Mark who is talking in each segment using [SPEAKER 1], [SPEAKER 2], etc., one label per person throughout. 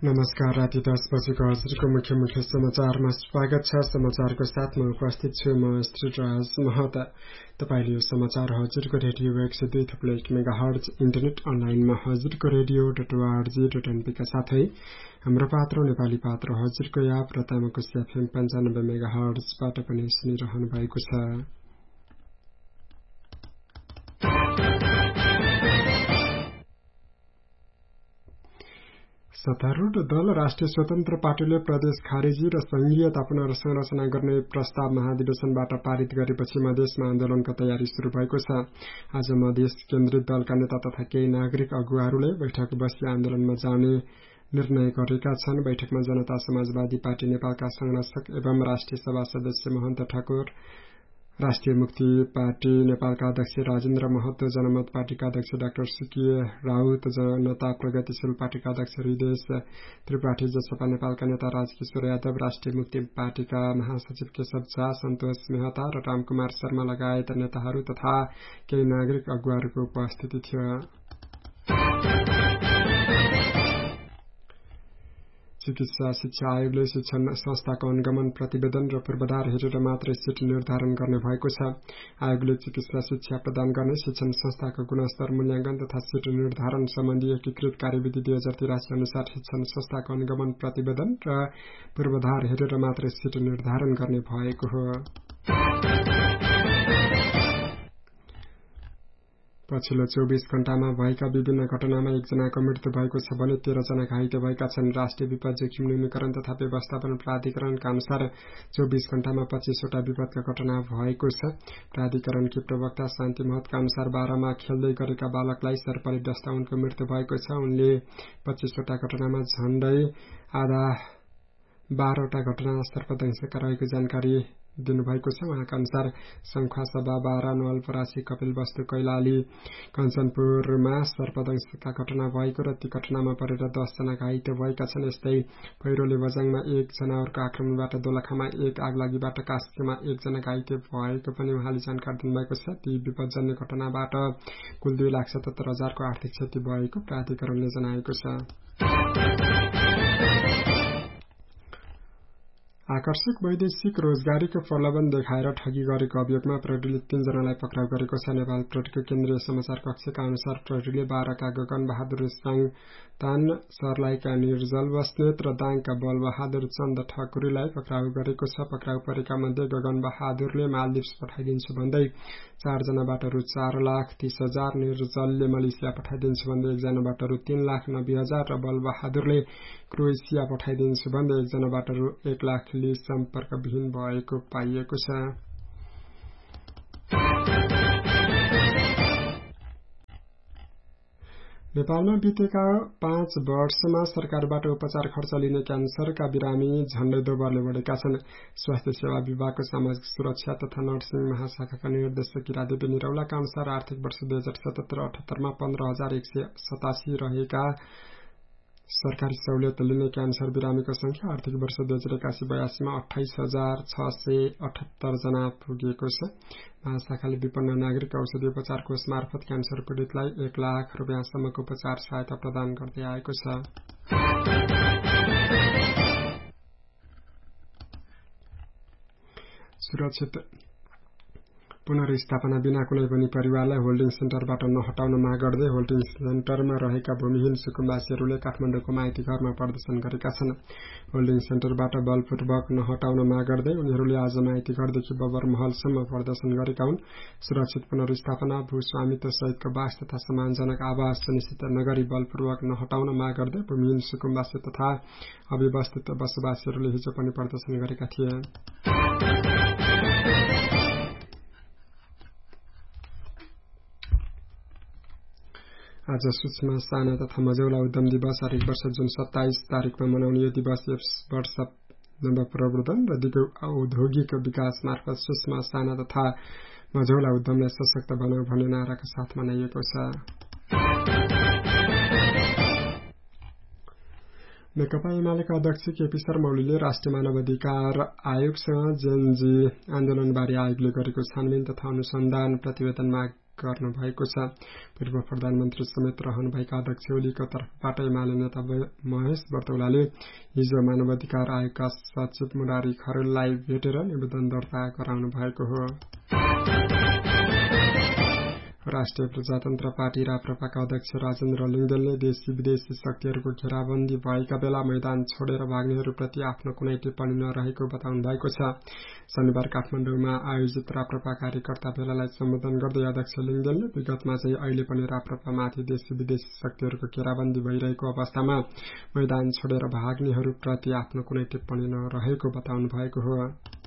[SPEAKER 1] नमस्कार। राति 10 बजेको हजुरको मुख्य समाचारमा स्वागत छ। समाचारको साथमा उपस्थित छु म श्रीराज महता। तपाईले यो समाचार हजुरको रेडियो 102.1 मेगाहर्ज इन्टरनेट अनलाइनमा हजुरको radio.org.np का साथै हाम्रो पात्रो नेपाली पात्रो हजुरको याप र तामाको एफएम 95 मेगाहर्जबाट पनि सुनिरहनु भएको छ। सत्तारूढ़ दल राष्ट्रिय स्वतन्त्र पार्टीले प्रदेश खारेजी र संघीयता पुनर्संरचना गर्ने प्रस्ताव महाधिवेशनबाट पारित गरेपछि मधेसमा आन्दोलनको तयारी शुरू भएको छ। आज मधेस केन्द्रित दलका नेता तथा केही नागरिक अगुवाहरूले बैठक बसी आन्दोलनमा जाने निर्णय गरेका छन्। बैठकमा जनता समाजवादी पार्टी नेपालका संरक्षक एवं राष्ट्रिय सभा सदस्य महन्त ठाकुर, राष्ट्रिय मुक्ति पार्टी नेपालका अध्यक्ष राजेन्द्र महतो, जनमत पार्टीका अध्यक्ष डाक्टर सुकीय राउत, जनता प्रगतिशील पार्टीका अध्यक्ष हृदय त्रिपाठी, जसपा नेपालका नेता राजकिशोर यादव, राष्ट्रिय मुक्ति पार्टीका महासचिव केशव झा, सन्तोष मेहता र रामकुमार शर्मा लगायत नेताहरू तथा केही नागरिक अगुवाहरूको उपस्थिति थियो। चिकित्सा शिक्षा आयोगले शिक्षण संस्थाको अनुगमन प्रतिवेदन र पूर्वाधार हेरेर मात्रै सीट निर्धारण गर्ने भएको छ। आयोगले चिकित्सा शिक्षा प्रदान गर्ने शिक्षण संस्थाको गुणस्तर मूल्याङ्कन तथा सीट निर्धारण सम्बन्धी एकीकृत कार्यविधि 2083 अनुसार शिक्षण संस्थाको अनुगमन प्रतिवेदन र पूर्वाधार हेरेर मात्रै सीट निर्धारण गर्ने भएको हो। पछिल्लो 24 घण्टामा भएका विभिन्न घटनामा एकजनाको मृत्यु भएको छ भने 13 जना घाइते भएका छन्। राष्ट्रिय विपद जोखिम न्यूनीकरण तथा व्यवस्थापन प्राधिकरणका अनुसार 24 घण्टामा 25 वटा विपदका घटना भएको छ। प्राधिकरणकी प्रवक्ता शान्ति महतका अनुसार 12 मा खेल्दै गरेका बालकलाई सर्पले डस्दा उनको मृत्यु भएको छ। उनले 25 वटा घटनामा झण्डै आधा 12 वटा घटना सर्पदंशका रहेको जानकारी दिनुभएको छ। उहाँका अनुसार शङ्खुवासभा 12, नवलपरासी, कपिलवस्तु, कैलाली, कञ्चनपुरमा सर्पदंशका घटना भएको र ती घटनामा परेर 10 जना घाइते भएका छन्। यस्तै पहिरोले बजाङमा 1 जनावरको आक्रमणबाट, दोलखामा 1, आगलागीबाट कास्कीमा 1 जना घाइते भएको पनि उहाँले जानकारी दिनुभएको छ। ती विपदजन्य घटनाबाट कुल 2,77,000 को आर्थिक क्षति भएको प्राधिकरणले जनाएको छ। आकर्षक वैदेशिक रोजगारीको प्रलोभन देखाएर ठगी गरेको अभियोगमा प्रहरीले 3 जनालाई पक्राउ गरेको छ। नेपाल प्रहरीको केन्द्रीय समाचार कक्षका अनुसार प्रहरीले 12 का गगन बहादुर साङतान, सर्लाहीका निर्जल बस्नेत र दाङका बल बहादुर चन्द ठकुरीलाई पक्राउ गरेको छ। पक्राउ परेका मध्ये गगन बहादुरले मालदिप्स पठाइदिन्छु भन्दै 4 जनाबाट रु 4,30,000, निर्जलले मलेसिया पठाइदिन्छु भन्दै 1 जनाबाट रु 3,90,000 र बल बहादुरले क्रोएसिया पठाइदिन्छु भन्दै 1 जनाबाट रु 1 लाख लिई सम्पर्कविहीन भएको पाइएको छ। नेपालमा बितेका 5 वर्षमा सरकारबाट उपचार खर्च लिने क्यान्सरका बिरामी झण्डै 2 बरले बढेका छन्। स्वास्थ्य सेवा विभागको सामाजिक सुरक्षा तथा नर्सिङ महाशाखाका निर्देशक इरादेवी निरौलाका अनुसार आर्थिक वर्ष 2077-78 मा 15,187 रहेका सरकारी सहुलियत लिने क्यान्सर बिरामीको संख्या आर्थिक वर्ष 2081-82 मा 28,678 जना पुगेको छ। महाशाखाले विपन्न नागरिक औषधि उपचार कोष मार्फत क्यान्सर पीडितलाई 1 लाख रुपियाँसम्मको उपचार सहायता प्रदान गर्दै आएको छ। सुरक्षित पुनर्स्थापना बिना कुनै पनि परिवारलाई होल्डिङ सेन्टरबाट नहटाउन माग गर्दै होल्डिङ सेन्टरमा रहेका भूमिहीन सुकुम्बासीहरूले काठमाडौँको माइती घरमा प्रदर्शन गरेका छन्। होल्डिङ सेन्टरबाट बलपूर्वक नहटाउन माग गर्दै उनीहरूले आज माइती घरदेखि बबर महलसम्म प्रदर्शन गरेका हुन्। सुरक्षित पुनर्स्थापना, भूस्वामित्व सहितको बास तथा सम्मानजनक आवास सुनिश्चित नगरी बलपूर्वक नहटाउन माग गर्दै भूमिहीन सुकुम्बासी तथा अव्यवस्थित बसोबासीहरूले हिजो पनि प्रदर्शन गरेका थिए। आज सूक्ष्म, साना तथा मझौला उद्यम दिवस। हरेक वर्ष जुन 27 तारिकमा मनाउने यो दिवस यस वर्ष नवप्रवर्धन र औद्योगिक विकास मार्फत सूक्ष्म, साना तथा मझौला उद्यमलाई सशक्त बनाऊ भन्ने नाराका साथ मनाइएको छ। नेकपा एमालेका अध्यक्ष केपी शर्मा ओलीले राष्ट्रिय मानव अधिकार आयोगसँग जेएनजी आन्दोलनबारे आयोगले गरेको छानबिन तथा अनुसन्धान प्रतिवेदन माग गर्नुभएको छ। पूर्व प्रधानमन्त्री समेत रहनुभएका अध्यक्ष ओलीको तर्फबाट एमाले नेता महेश बर्तौलाले हिजो मानवाधिकार आयोगका सचिव मुरारी खरेललाई भेटेर निवेदन दर्ता गराउनु भएको हो। राष्ट्रिय प्रजातन्त्र पार्टी राप्रपाका अध्यक्ष राजेन्द्र लिङ्गदेनले देशी विदेशी शक्तिहरूको घेराबन्दी भएका बेला मैदान छोडेर भाग्नेहरूप्रति आफ्नो कुनै टिप्पणी नरहेको बताउनु भएको छ। शनिबार काठमाडौँमा आयोजित राप्रपा कार्यकर्ता भेलालाई सम्बोधन गर्दै अध्यक्ष लिङ्गदेनले विगतमा चाहिँ अहिले पनि राप्रपामाथि देशी विदेशी शक्तिहरूको घेराबन्दी भइरहेको अवस्थामा मैदान छोडेर भाग्नेहरूप्रति आफ्नो कुनै टिप्पणी नरहेको बताउनु भएको हो।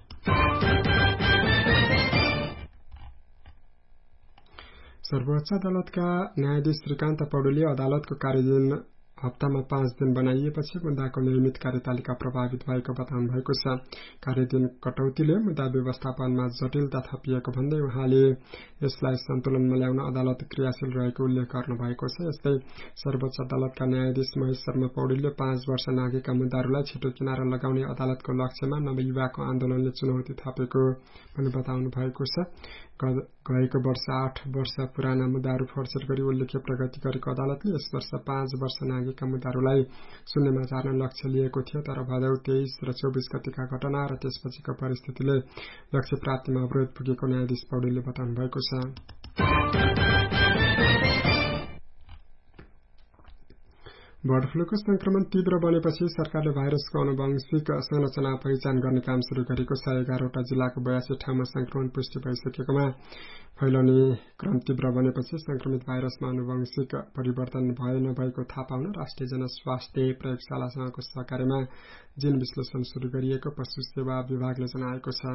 [SPEAKER 1] सर्वोच्च अदालतका न्यायाधीश श्रीकान्त पौडेलले अदालतको कार्यदिन हप्तामा 5 दिन बनाइएपछि मुद्दाको नियमित कार्यतालिका प्रभावित भएको बताउनु भएको छ। कार्यदिन कटौतीले मुद्दा व्यवस्थापनमा जटिलता थपिएको भन्दै उहाँले यसलाई सन्तुलनमा ल्याउन अदालत क्रियाशील रहेको उल्लेख गर्नुभएको छ। यस्तै सर्वोच्च अदालतका न्यायाधीश महेश शर्मा पौडेलले 5 वर्ष नाघेका मुद्दाहरूलाई छिटो किनारा लगाउने अदालतको लक्ष्यमा नवयुवाको आन्दोलनले चुनौती थपेको पनि बताउनु भएको छ। गएको वर्ष 8 वर्ष पुराना मुद्दाहरू फर्सेट गरी उल्लेख्य प्रगति गरेको अदालतले यस वर्ष 5 वर्ष नाघेका मुद्दाहरूलाई शून्यमा झार्न लक्ष्य लिएको थियो। तर भदौ 23 र 24 गतिका घटना र त्यसपछिको परिस्थितिले लक्ष्य प्राप्तिमा अवरोध पुगेको न्यायाधीश पौडेलले बताउनु भएको छ। बर्ड फ्लूको संक्रमण तीव्र बनेपछि सरकारले भाइरसको आनुवंशिक संरचना पहिचान गर्ने काम शुरू गरेको छ। 11वटा जिल्लाको 82 ठाउँमा संक्रमण पुष्टि भइसकेकोमा फैलने क्रम तीव्र बनेपछि संक्रमित भाइरसमा आनुवंशिक परिवर्तन भए नभएको थाहा पाउन राष्ट्रिय जनस्वास्थ्य प्रयोगशालासँगको सहकार्यमा जीन विश्लेषण शुरू गरिएको पशु सेवा विभागले जनाएको छ।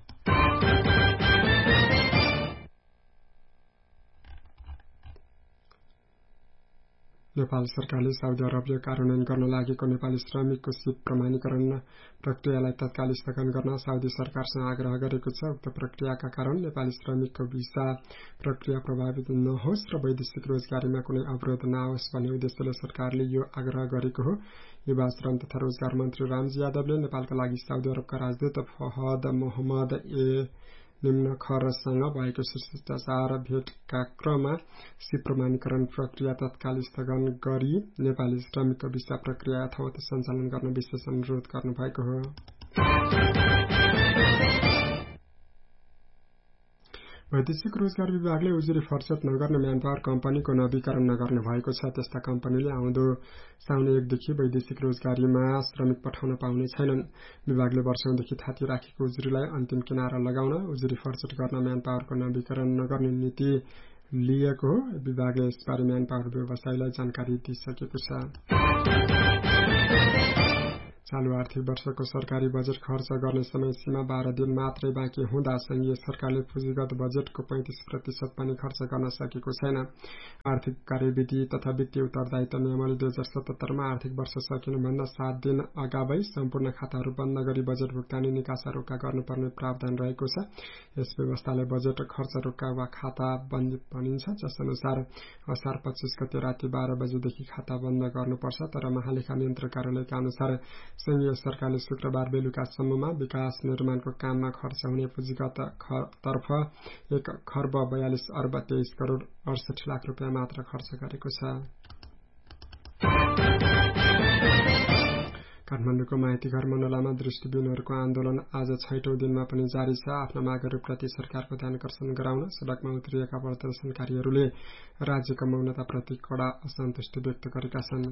[SPEAKER 1] नेपाल सरकारले साउदी अरबले कार्यान्वयन गर्न लागेको नेपाली श्रमिकको सिप प्रमाणीकरण प्रक्रियालाई तत्काल स्थगन गर्न साउदी सरकारसँग आग्रह गरेको छ। उक्त प्रक्रियाका कारण नेपाली श्रमिकको भिसा प्रक्रिया प्रभावित नहोस् र वैदेशिक रोजगारीमा कुनै अवरोध नआओस् भन्ने उद्देश्यले सरकारले यो आग्रह गरेको हो। युवा श्रम तथा रोजगार मन्त्री रामजी यादवले नेपालका लागि साउदी अरबका राजदूत फहद मोहम्मद निम्नखरसँग भएको शिष्टाचार भेटका क्रममा सिप प्रमाणीकरण प्रक्रिया तत्काल स्थगन गरी नेपाली श्रमिकको भिसा प्रक्रिया यथावत सञ्चालन गर्न विशेष अनुरोध गर्नुभएको हो। वैदेशिक रोजगार विभागले उजुरी फर्सेट नगर्ने म्यानपावर कम्पनीको नवीकरण नगर्ने भएको छ। त्यस्ता कम्पनीले आउँदो साउन 1 देखि वैदेशिक रोजगारीमा श्रमिक पठाउन पाउने छैनन्। विभागले वर्षौंदेखि थाती राखेको उजुरीलाई अन्तिम किनारा लगाउन उजुरी फर्सेट गर्न म्यानपावरको नवीकरण नगर्ने नीति लिएको हो। विभागले यसबारे म्यानपावर व्यवसायलाई जानकारी दिइसकेको छ। चालू आर्थिक वर्षको सरकारी बजेट खर्च गर्ने समय सीमा 12 दिन मात्रै बाँकी हुँदा संघीय सरकारले पुँजीगत बजेटको 35% पनि खर्च गर्न सकेको छैन। आर्थिक कार्यविधि तथा वित्तीय उत्तरदायित्व नियमावली 2077 मा आर्थिक वर्ष सकिनुभन्दा 7 दिन अगावै सम्पूर्ण खाताहरू बन्द गरी बजेट भुक्तानी निकासा रोक्का गर्नुपर्ने प्रावधान रहेको छ। यस व्यवस्थाले बजेट खर्च रोक्का वा खाता बन्द भनिन्छ, जसअनुसार असार 25 गते राति 12 बजेदेखि खाता बन्द गर्नुपर्छ। तर महालेखा नियन्त्रक कार्यालयका अनुसार संघीय सरकारले शुक्रबार बेलुकासम्ममा विकास निर्माणको काममा खर्च हुने पुँजीगत तर्फ 1 खर्ब 42 अर्ब 23 करोड 68 लाख रुपियाँ मात्र खर्च गरेको छ। काठमाडौँको माइतीघर मण्डलामा दृष्टिविहीनहरूको आन्दोलन आज 6औं दिनमा पनि जारी छ। आफ्ना मागहरूप्रति सरकारको ध्यानकर्षण गराउन सड़कमा उत्रिएका प्रदर्शनकारीहरूले राज्यको मौनताप्रति कडा असन्तुष्टि व्यक्त गरेका छन्।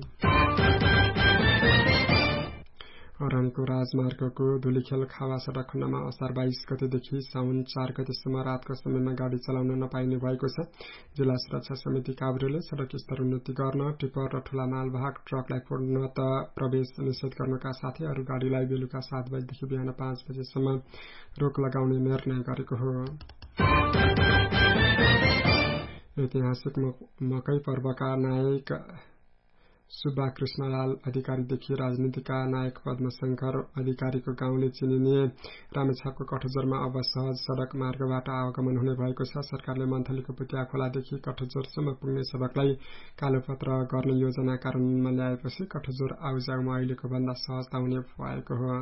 [SPEAKER 1] अरनको राजमार्गको धुलीखेल खावा सड़क खण्डमा असार 22 गतेदेखि साउन 4 गतेसम्म रातको समयमा गाड़ी चलाउन नपाइने भएको छ। जिल्ला सुरक्षा समिति काभ्रेले सड़क स्तर उन्नति गर्न, टिप्पर र ठूला मालवाहक ट्रकलाई पूर्णत प्रवेश निषेध गर्नुका साथै अरू गाड़ीलाई बेलुका 7 बजेदेखि बिहान 5 बजेसम्म रोक लगाउने निर्णय गरेको हो। ऐतिहासिक मकै पर्वका नायक सुब्बा कृष्णलाल अधिकारीदेखि राजनीतिका नायक पद्मशंकर अधिकारीको गाउँले चिनिने रामेछापको कठोजरमा अब सहज सड़क मार्गबाट आवागमन हुने भएको छ। सरकारले मन्थलीको पुतिया खोलादेखि कठोजोरसम्म पुग्ने सड़कलाई कालोपत्र गर्ने योजना कार्यान्वयनमा ल्याएपछि कठोजोर आउजाउमा अहिलेको भन्दा सहजता हुने भएको हो।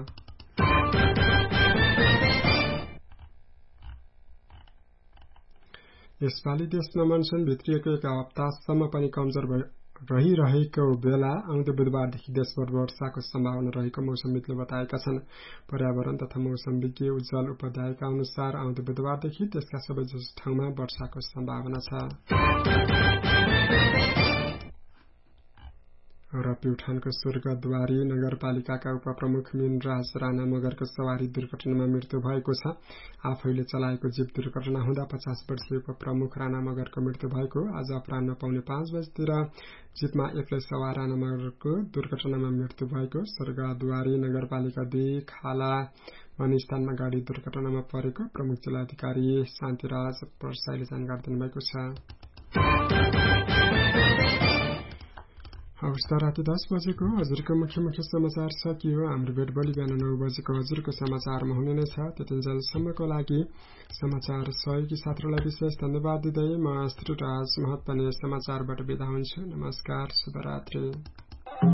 [SPEAKER 1] यसपालि देशमा मनसुन भित्रिएको 1 हप्तासम्म पनि कमजोर रहिरहेको बेला आउँदो बुधबारदेखि देशभर वर्षाको सम्भावना रहेको मौसमविदले बताएका छन्। पर्यावरण तथा मौसम विज्ञ उज्जवल उपाध्यायका अनुसार आउँदो बुधबारदेखि देशका सबैजसो ठाउँमा वर्षाको सम्भावना छ। र प्युठानको स्वर्गद्वारी नगरपालिकाका उपप्रमुख मिनराज राणा मगरको सवारी दुर्घटनामा मृत्यु भएको छ। आफैले चलाएको जीप दुर्घटना हुँदा 50 वर्षीय उपप्रमुख राणा मगरको मृत्यु भएको आज अपराह्न 4:45 बजेतिर जीपमा एक्लै सवार राणा मगरको दुर्घटनामा मृत्यु भएको स्वर्गद्वारी नगरपालिका 2 खाला वनस्थानमा गाडी दुर्घटनामा परेको प्रमुख जिल्लाधिकारी शान्तिराज परसाईले जानकारी दिनुभएको छ। हवस् त राति 10 बजेको हजुरको मुख्य समाचार सकियो। हाम्रो भेट भोलि बिहान 9 बजेको हजुरको समाचारमा हुने नै छ। त्यतिन्जेलसम्मको लागि समाचार सहयोगी साथीहरूलाई विशेष धन्यवाद दिँदै म श्रीराज महत पनि समाचारबाट बिदा हुन्छु। नमस्कार, शुभरात्रि।